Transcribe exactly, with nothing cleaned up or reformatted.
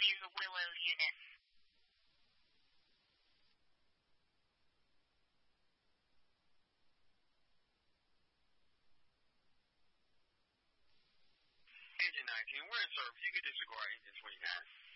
these Willow units. Engine nineteen, we're in service. You can disregard engine twenty-nine.